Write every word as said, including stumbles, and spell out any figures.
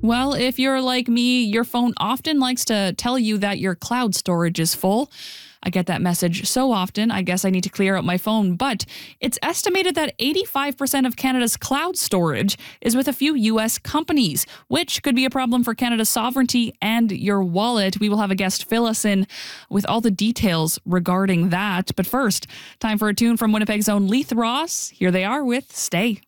Well, if you're like me, your phone often likes to tell you that your cloud storage is full. I get that message so often, I guess I need to clear out my phone. But it's estimated that eighty-five percent of Canada's cloud storage is with a few U S companies, which could be a problem for Canada's sovereignty and your wallet. We will have a guest fill us in with all the details regarding that. But first, time for a tune from Winnipeg's own Leith Ross. Here they are with Stay.